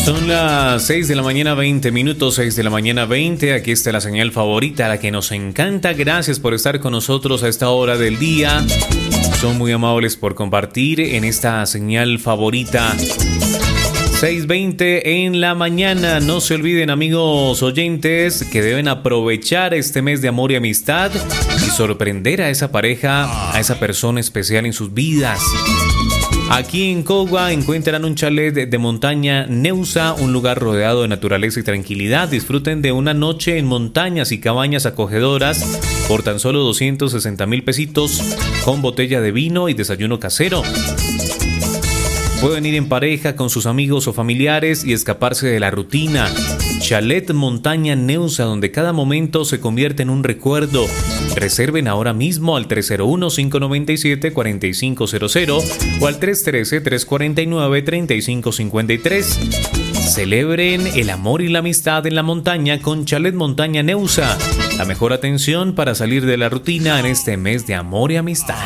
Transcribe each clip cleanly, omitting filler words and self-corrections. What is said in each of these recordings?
Son las 6 de la mañana 20 minutos, 6 de la mañana 20. Aquí está la señal favorita, la que nos encanta. Gracias por estar con nosotros a esta hora del día. Son muy amables por compartir en esta señal favorita. 6:20 en la mañana. No se olviden, amigos oyentes, que deben aprovechar este mes de amor y amistad y sorprender a esa pareja, a esa persona especial en sus vidas. Aquí en Cogua encuentran un chalet de montaña Neusa, un lugar rodeado de naturaleza y tranquilidad. Disfruten de una noche en montañas y cabañas acogedoras por tan solo 260,000 pesitos con botella de vino y desayuno casero. Pueden ir en pareja con sus amigos o familiares y escaparse de la rutina. Chalet Montaña Neusa, donde cada momento se convierte en un recuerdo. Reserven ahora mismo al 301-597-4500 o al 313-349-3553. Celebren el amor y la amistad en la montaña con Chalet Montaña Neusa. La mejor atención para salir de la rutina en este mes de amor y amistad.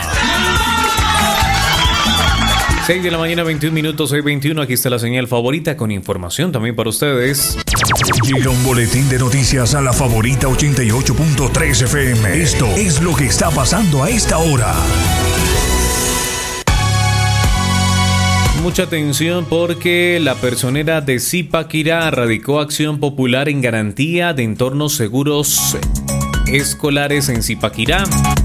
6 de la mañana, 21 minutos, 6:21. Aquí está la señal favorita con información también para ustedes. Llega un boletín de noticias a la favorita 88.3 FM. Esto es lo que está pasando a esta hora. Mucha atención porque la personera de Zipaquirá radicó acción popular en garantía de entornos seguros escolares en Zipaquirá.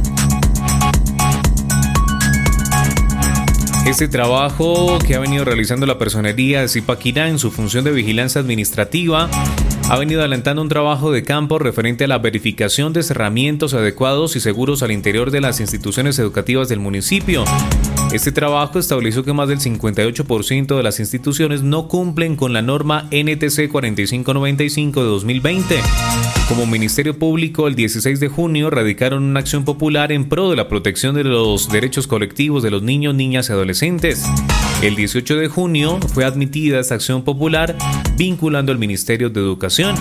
Este trabajo que ha venido realizando la personería de Zipaquirá en su función de vigilancia administrativa ha venido adelantando un trabajo de campo referente a la verificación de cerramientos adecuados y seguros al interior de las instituciones educativas del municipio. Este trabajo estableció que más del 58% de las instituciones no cumplen con la norma NTC 4595 de 2020. Como Ministerio Público, el 16 de junio radicaron una acción popular en pro de la protección de los derechos colectivos de los niños, niñas y adolescentes. El 18 de junio fue admitida esta acción popular vinculando al Ministerio de Educación.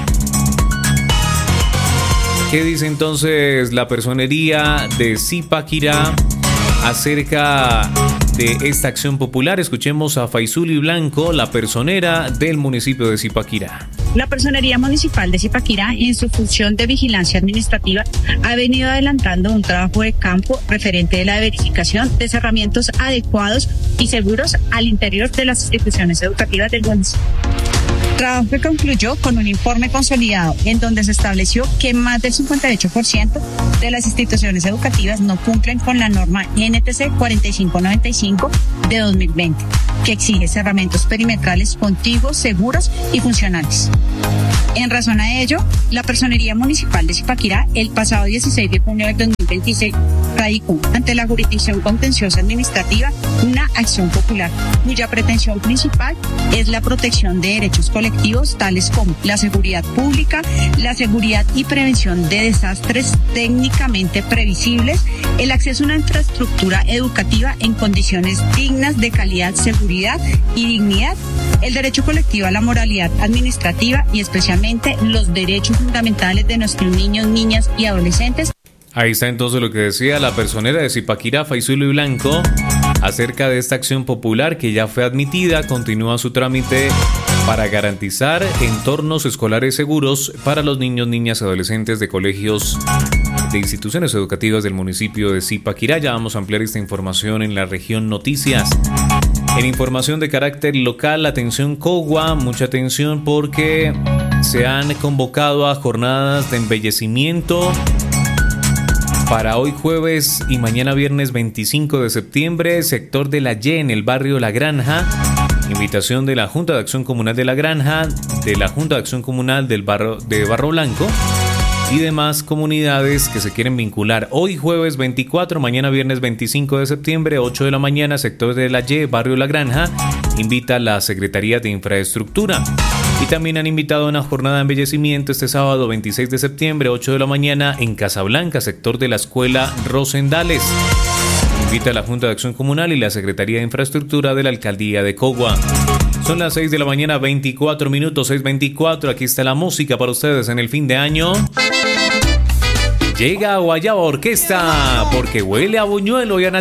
¿Qué dice entonces la personería de Zipaquirá acerca de esta acción popular? Escuchemos a Faisuli Blanco, la personera del municipio de Zipaquirá. La Personería Municipal de Zipaquirá, en su función de vigilancia administrativa, ha venido adelantando un trabajo de campo referente de la verificación de cerramientos adecuados y seguros al interior de las instituciones educativas del municipio. Trabajo que concluyó con un informe consolidado en donde se estableció que más del 58% de las instituciones educativas no cumplen con la norma NTC 4595 de 2020, que exige cerramientos perimetrales contiguos, seguros y funcionales. En razón a ello, la Personería Municipal de Zipaquirá, el pasado 16 de junio del 2026, radicó ante la Jurisdicción Contenciosa Administrativa una acción popular, cuya pretensión principal es la protección de derechos colectivos tales como la seguridad pública, la seguridad y prevención de desastres técnicamente previsibles, el acceso a una infraestructura educativa en condiciones dignas de calidad, seguridad y dignidad, el derecho colectivo a la moralidad administrativa y especialmente los derechos fundamentales de nuestros niños, niñas y adolescentes. Ahí está entonces lo que decía la personera de Zipaquirá, Faisuli Blanco, acerca de esta acción popular que ya fue admitida. Continúa su trámite para garantizar entornos escolares seguros para los niños, niñas y adolescentes de colegios de instituciones educativas del municipio de Zipaquirá. Ya vamos a ampliar esta información en la región Noticias. En información de carácter local, atención Cogua, mucha atención porque se han convocado a jornadas de embellecimiento para hoy jueves y mañana viernes 25 de septiembre, sector de La Y en el barrio La Granja. Invitación de la Junta de Acción Comunal de La Granja, de la Junta de Acción Comunal de Barro Blanco y demás comunidades que se quieren vincular. Hoy jueves 24, mañana viernes 25 de septiembre, 8 de la mañana, sector de La Y, barrio La Granja. Invita a la Secretaría de Infraestructura. Y también han invitado a una jornada de embellecimiento este sábado 26 de septiembre, 8 de la mañana, en Casablanca, sector de la Escuela Rosendales. Invita a la Junta de Acción Comunal y la Secretaría de Infraestructura de la Alcaldía de Cogua. Son las 6 de la mañana, 24 minutos, 6:24. Aquí está la música para ustedes en el fin de año. Llega Guayaba Orquesta, porque huele a buñuelo y a